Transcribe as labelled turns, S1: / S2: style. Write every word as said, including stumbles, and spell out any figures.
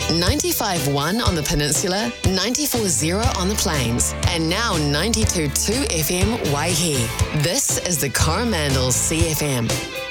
S1: ninety-five point one on the Peninsula, ninety-four point zero on the Plains, and now ninety-two point two F M Waihi. This is the Coromandel C F M.